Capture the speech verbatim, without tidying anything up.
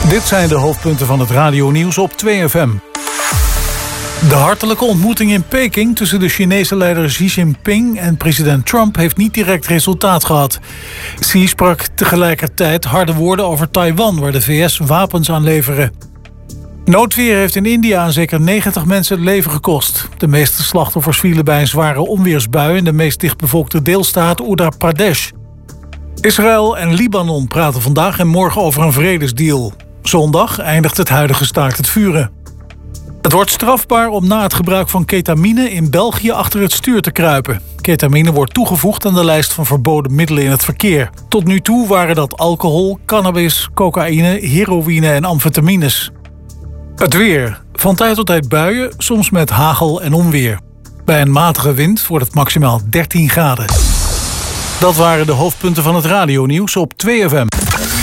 Dit zijn de hoofdpunten van het radionieuws op twee F M. De hartelijke ontmoeting in Peking tussen de Chinese leider Xi Jinping en president Trump heeft niet direct resultaat gehad. Xi sprak tegelijkertijd harde woorden over Taiwan, waar de V S wapens aan leveren. Noodweer heeft in India aan zeker negentig mensen het leven gekost. De meeste slachtoffers vielen bij een zware onweersbui in de meest dichtbevolkte deelstaat Uttar Pradesh. Israël en Libanon praten vandaag en morgen over een vredesdeal. Zondag eindigt het huidige staakt het vuren. Het wordt strafbaar om na het gebruik van ketamine in België achter het stuur te kruipen. Ketamine wordt toegevoegd aan de lijst van verboden middelen in het verkeer. Tot nu toe waren dat alcohol, cannabis, cocaïne, heroïne en amfetamines. Het weer. Van tijd tot tijd buien, soms met hagel en onweer. Bij een matige wind wordt het maximaal dertien graden. Dat waren de hoofdpunten van het radionieuws op twee F M.